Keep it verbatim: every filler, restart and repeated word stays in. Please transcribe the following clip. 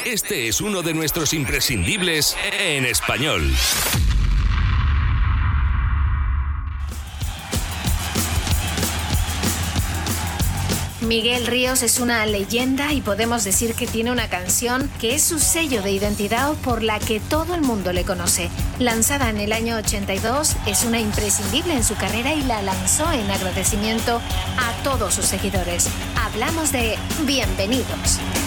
Este es uno de nuestros imprescindibles en español. Miguel Ríos es una leyenda y podemos decir que tiene una canción que es su sello de identidad por la que todo el mundo le conoce. Lanzada en el año ochenta y dos, es una imprescindible en su carrera y la lanzó en agradecimiento a todos sus seguidores. Hablamos de Bienvenidos.